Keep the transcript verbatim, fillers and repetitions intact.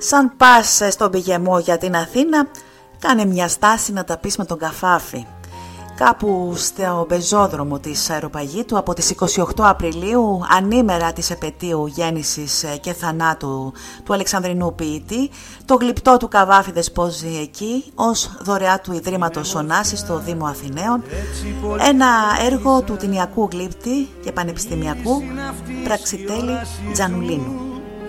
Σαν πας στον πηγεμό για την Αθήνα, κάνε μια στάση να τα πεις με τον Καφάφη. Κάπου στο πεζόδρομο της Αεροπαγήτου από τις είκοσι οκτώ Απριλίου, ανήμερα της επετείου γέννησης και θανάτου του Αλεξανδρινού ποιητή, το γλυπτό του Καβάφη δεσπόζει εκεί ως δωρεά του Ιδρύματος Ωνάσης στο Δήμο Αθηναίων, ένα έργο του τινιακού γλύπτη και πανεπιστημιακού Πραξιτέλη Τζανουλίνου.